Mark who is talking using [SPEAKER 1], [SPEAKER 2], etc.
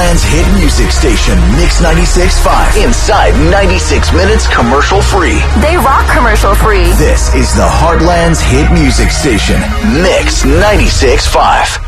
[SPEAKER 1] Heartland's hit music station, Mix 96.5. Inside 96 minutes commercial free.
[SPEAKER 2] They rock commercial free.
[SPEAKER 1] This is the Heartland's hit music station, Mix 96.5.